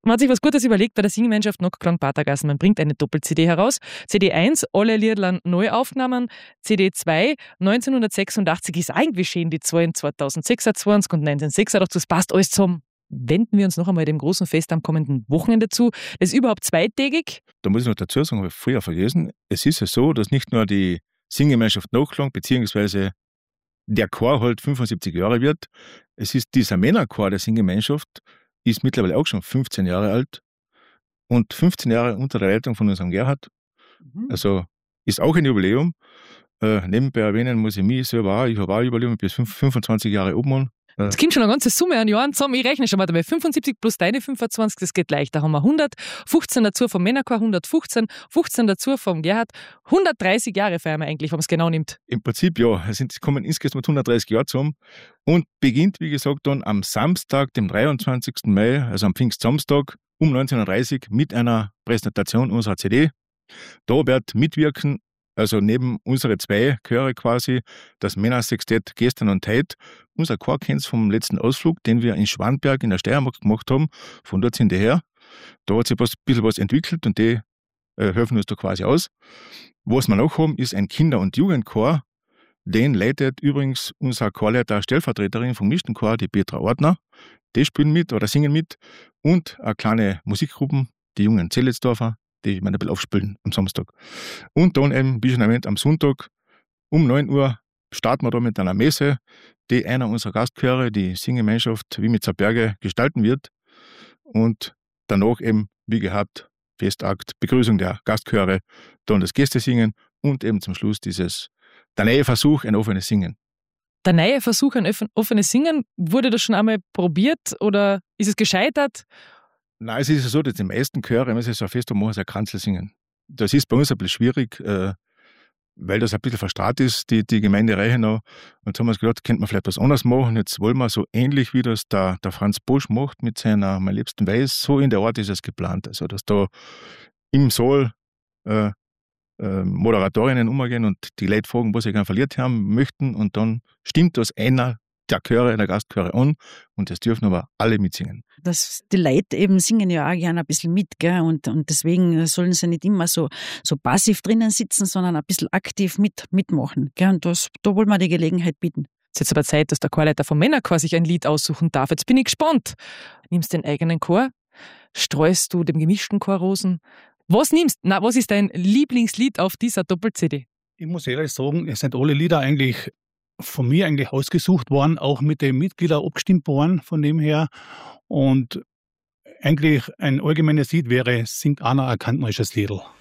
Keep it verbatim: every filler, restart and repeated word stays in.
Man hat sich was Gutes überlegt bei der Singgemeinschaft Nockgrund Patergassen. Man bringt eine Doppel-C D heraus. C D eins, alle Liedern neu aufgenommen. C D zwei, neunzehnhundertsechsundachtzig ist eigentlich schön, die zwei in zweitausendsechsundzwanzig und neunzehnhundertsechsundachtzig. Das passt alles zusammen. Wenden wir uns noch einmal dem großen Fest am kommenden Wochenende zu. Das ist überhaupt zweitägig. Da muss ich noch dazu sagen, habe ich früher vergessen. Es ist ja so, dass nicht nur die Singgemeinschaft Nockgrund beziehungsweise der Chor halt fünfundsiebzig Jahre wird. Es ist dieser Männerchor der Singgemeinschaft, ist mittlerweile auch schon fünfzehn Jahre alt und fünfzehn Jahre unter der Leitung von unserem Gerhard. Mhm. Also ist auch ein Jubiläum. Äh, nebenbei erwähnen muss ich mich selber auch. Ich habe auch Jubiläum, bis fünfundzwanzig Jahre oben. Es kommt schon eine ganze Summe an Jahren zusammen. Ich rechne schon mal dabei. fünfundsiebzig plus deine fünfundzwanzig, das geht leicht. Da haben wir hundert, fünfzehn dazu vom Männerchor, hundertfünfzehn, fünfzehn dazu vom Gerhard. hundertdreißig Jahre feiern wir eigentlich, wenn man es genau nimmt. Im Prinzip ja. Es sind, kommen insgesamt hundertdreißig Jahre zusammen und beginnt, wie gesagt, dann am Samstag, dem dreiundzwanzigsten Mai, also am Pfingstsamstag um neunzehn Uhr dreißig mit einer Präsentation unserer C D. Da wird mitwirken, also neben unsere zwei Chöre quasi, das Männersextett gestern und heute. Unser Chor kennt es vom letzten Ausflug, den wir in Schwanberg in der Steiermark gemacht haben. Von dort sind die her. Da hat sich ein bisschen was entwickelt und die äh, helfen uns da quasi aus. Was wir noch haben, ist ein Kinder- und Jugendchor. Den leitet übrigens unser Chorleiter, Stellvertreterin vom gemischten Chor, die Petra Ordner. Die spielen mit oder singen mit. Und eine kleine Musikgruppe, die jungen Zelletsdorfer, die man ein bisschen aufspielen am Samstag. Und dann eben, wie schon erwähnt, am Sonntag um neun Uhr starten wir da mit einer Messe, die einer unserer Gastchöre, die Singgemeinschaft Wiemitzer Berge, gestalten wird. Und danach eben, wie gehabt, Festakt, Begrüßung der Gastchöre, dann das Gästesingen und eben zum Schluss dieses, der neue Versuch, ein offenes Singen. Der neue Versuch, ein offenes Singen, wurde das schon einmal probiert oder ist es gescheitert? Nein, es ist ja so, dass die meisten Chöre, wenn sie so ein Fest haben, machen sie ein Kranzel singen. Das ist bei uns ein bisschen schwierig, äh, weil das ein bisschen verstrahlt ist, die, die Gemeinde Reichenau. Und so haben wir uns gedacht, könnte man vielleicht was anderes machen. Jetzt wollen wir so ähnlich, wie das der, der Franz Bosch macht mit seiner Mein liebsten Weiß, so in der Art ist es geplant. Also, dass da im Saal äh, äh, Moderatorinnen umgehen und die Leute fragen, was sie gerne verliert haben möchten. Und dann stimmt das einer der Chöre, der Gastchöre an und das dürfen aber alle mitsingen. Das, die Leute eben singen ja auch gerne ein bisschen mit, gell? Und, und deswegen sollen sie nicht immer so, so passiv drinnen sitzen, sondern ein bisschen aktiv mit, mitmachen. Gell? Und das, da wollen wir die Gelegenheit bieten. Es ist jetzt aber Zeit, dass der Chorleiter vom Männerchor sich ein Lied aussuchen darf. Jetzt bin ich gespannt. Nimmst du den eigenen Chor? Streust du dem gemischten Chor Rosen? Was nimmst? Na, was ist dein Lieblingslied auf dieser Doppel-C D? Ich muss ehrlich sagen, es sind alle Lieder eigentlich von mir eigentlich ausgesucht worden, auch mit den Mitgliedern abgestimmt worden, von dem her. Und eigentlich ein allgemeines Lied wäre, singt einer ein kantnerisches Liedl.